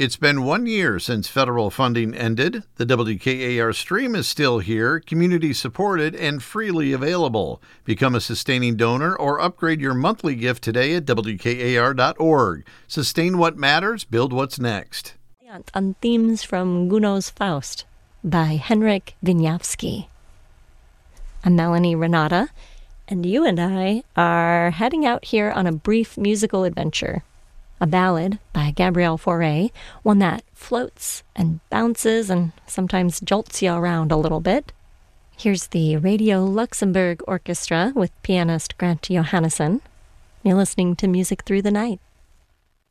It's been 1 year since federal funding ended. The WKAR stream is still here, community-supported, and freely available. Become a sustaining donor or upgrade your monthly gift today at WKAR.org. Sustain what matters, build what's next. On themes from Gounod's Faust by Henryk Wieniawski. I'm Melanie Renata, and you and I are heading out here on a brief musical adventure. A ballad by Gabrielle Fauré, one that floats and bounces and sometimes jolts you around a little bit. Here's the Radio Luxembourg Orchestra with pianist Grant Johannesson. You're listening to Music Through the Night.